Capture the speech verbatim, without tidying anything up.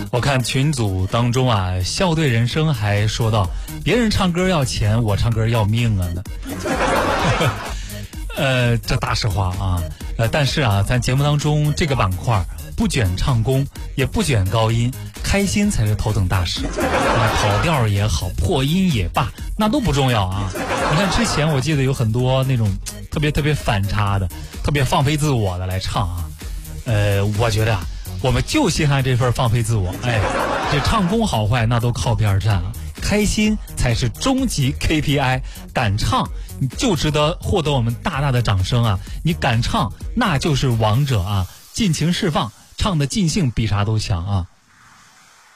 我看群组当中啊，笑对人生还说到，别人唱歌要钱，我唱歌要命啊呢。呃，这大实话啊。呃，但是啊，咱节目当中这个板块不卷唱功，也不卷高音，开心才是头等大事。那跑调也好，破音也罢，那都不重要啊。你看之前我记得有很多那种特别特别反差的，特别放飞自我的来唱啊。呃，我觉得啊，我们就稀罕这份放飞自我。哎，这唱功好坏那都靠边站啊，开心才是终极 K P I。敢唱你就值得获得我们大大的掌声啊！你敢唱那就是王者啊！尽情释放，唱的尽兴比啥都强啊！